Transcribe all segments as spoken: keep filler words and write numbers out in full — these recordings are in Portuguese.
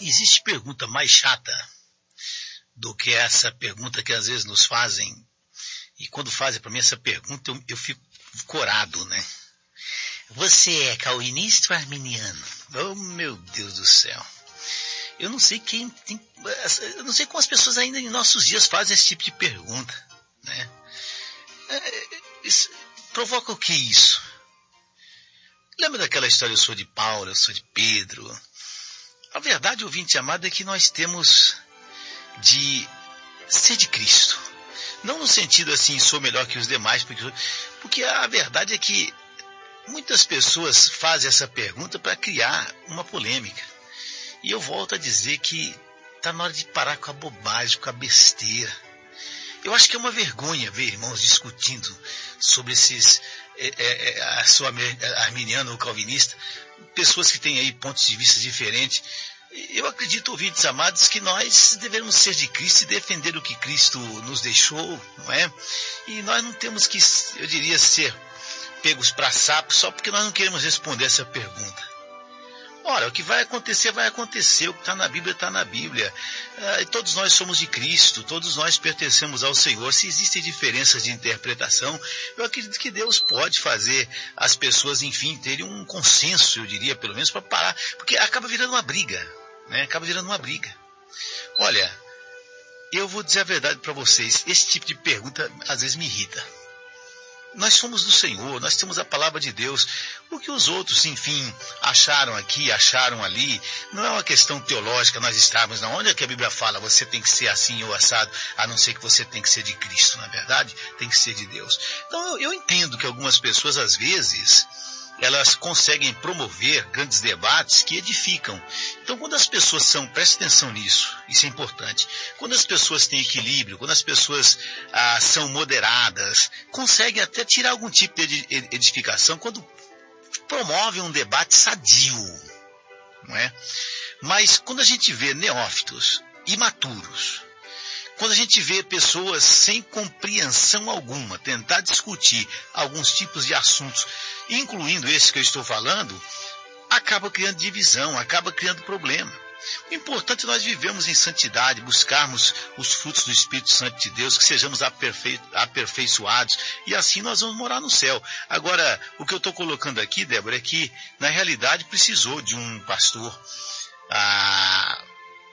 existe pergunta mais chata do que essa pergunta que às vezes nos fazem, e quando fazem para mim essa pergunta eu, eu fico corado, né? Você é calvinista ou arminiano? Oh, meu Deus do céu. Eu não sei quem tem, eu não sei como as pessoas ainda em nossos dias fazem esse tipo de pergunta, né? Isso, provoca o que isso? Lembra daquela história, eu sou de Paulo, eu sou de Pedro? A verdade, ouvinte amado, é que nós temos de ser de Cristo. Não no sentido assim, sou melhor que os demais, porque, porque a verdade é que muitas pessoas fazem essa pergunta para criar uma polêmica. E eu volto a dizer que está na hora de parar com a bobagem, com a besteira. Eu acho que é uma vergonha ver irmãos discutindo sobre esses, é, é, a sua arminiano ou calvinista, pessoas que têm aí pontos de vista diferentes. Eu acredito, ouvintes amados, que nós devemos ser de Cristo e defender o que Cristo nos deixou, não é? E nós não temos que, eu diria, ser pegos para sapo só porque nós não queremos responder essa pergunta. Ora, o que vai acontecer, vai acontecer. O que está na Bíblia, está na Bíblia. Ah, todos nós somos de Cristo, todos nós pertencemos ao Senhor. Se existem diferenças de interpretação, eu acredito que Deus pode fazer as pessoas, enfim, terem um consenso, eu diria, pelo menos, para parar. Porque acaba virando uma briga, né? Acaba virando uma briga. Olha, eu vou dizer a verdade para vocês. Esse tipo de pergunta, às vezes, me irrita. Nós somos do Senhor, nós temos a palavra de Deus. O que os outros, enfim, acharam aqui, acharam ali, não é uma questão teológica, nós estamos na onde é que a Bíblia fala, você tem que ser assim ou assado, a não ser que você tem que ser de Cristo, na verdade, tem que ser de Deus. Então eu, eu entendo que algumas pessoas, às vezes, elas conseguem promover grandes debates que edificam. Então, quando as pessoas são, preste atenção nisso, isso é importante, quando as pessoas têm equilíbrio, quando as pessoas ah, são moderadas, conseguem até tirar algum tipo de edificação quando promovem um debate sadio, não é? Mas quando a gente vê neófitos, imaturos, quando a gente vê pessoas sem compreensão alguma tentar discutir alguns tipos de assuntos, incluindo esse que eu estou falando, acaba criando divisão, acaba criando problema. O importante é nós vivemos em santidade, buscarmos os frutos do Espírito Santo de Deus, que sejamos aperfei- aperfeiçoados, e assim nós vamos morar no céu. Agora, o que eu estou colocando aqui, Débora, é que, na realidade, precisou de um pastor ah,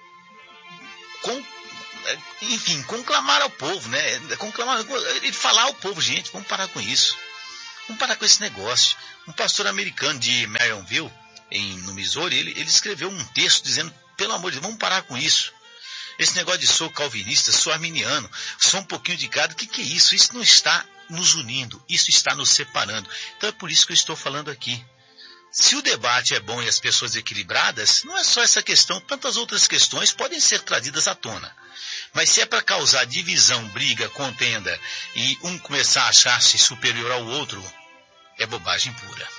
com enfim, conclamar ao povo, né? Conclamar, ele falar ao povo, gente, vamos parar com isso. Vamos parar com esse negócio. Um pastor americano de Marionville, em, no Missouri, ele, ele escreveu um texto dizendo, pelo amor de Deus, vamos parar com isso. Esse negócio de sou calvinista, sou arminiano, sou um pouquinho de cada, o que, que é isso? Isso não está nos unindo, isso está nos separando. Então é por isso que eu estou falando aqui. Se o debate é bom e as pessoas equilibradas, não é só essa questão, tantas outras questões podem ser trazidas à tona. Mas se é para causar divisão, briga, contenda, e um começar a achar-se superior ao outro, é bobagem pura.